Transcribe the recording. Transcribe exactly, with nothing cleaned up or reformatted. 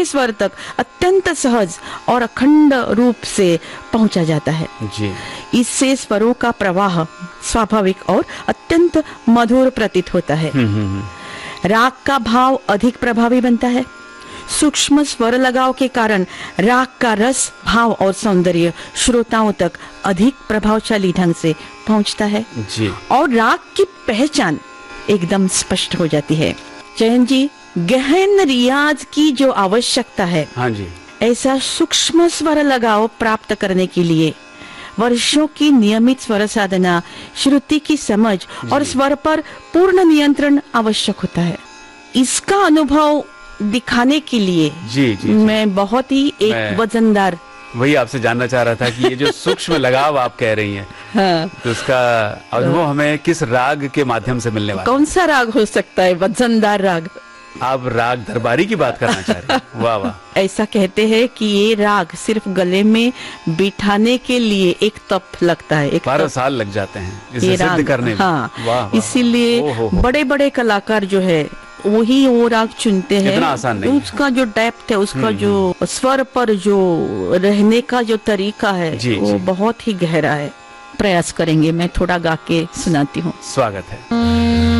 दूसरे स्वर तक अत्यंत सहज और अखंड रूप से पहुंचा जाता है जी। इससे स्वरों का प्रवाह स्वाभाविक और अत्यंत मधुर प्रतीत होता है। राग का भाव अधिक प्रभावी बनता है। सूक्ष्म स्वर लगाव के कारण राग का रस, भाव और सौंदर्य श्रोताओं तक अधिक प्रभावशाली ढंग से पहुंचता है जी। और राग की पहचान एकदम स्पष्ट हो जाती है। चयन जी, गहन रियाज की जो आवश्यकता है, हाँ जी, ऐसा सूक्ष्म स्वर लगाव प्राप्त करने के लिए वर्षों की नियमित स्वर साधना, श्रुति की समझ और स्वर पर पूर्ण नियंत्रण आवश्यक होता है। इसका अनुभव दिखाने के लिए जी, जी, जी। मैं बहुत ही एक वजनदार, वही आपसे जानना चाह रहा था कि ये जो सूक्ष्म लगाव आप कह रही हैं, हाँ, तो उसका अनुभव हमें किस राग के माध्यम से मिलने वाला है? कौन सा राग हो सकता है? वजनदार राग। आप राग दरबारी की बात करना चाह रहे हैं? वाह वाह। ऐसा कहते हैं कि ये राग सिर्फ गले में बिठाने के लिए एक तप लगता है, एक बारह तप। साल लग जाते हैं ये इसे सिद्ध राग, करने में। हाँ, वाह, वाह, इसीलिए बड़े बड़े कलाकार जो है वही वो राग चुनते हैं। इतना आसान नहीं उसका जो डेप्थ है, उसका जो स्वर पर जो रहने का जो तरीका है, जी, वो जी। बहुत ही गहरा है। प्रयास करेंगे, मैं थोड़ा गा के सुनाती हूँ। स्वागत है।